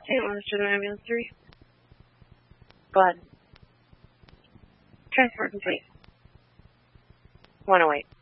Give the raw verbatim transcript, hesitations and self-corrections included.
Saint Louis to the ambulance three. Blood. Transport complete. one oh eight.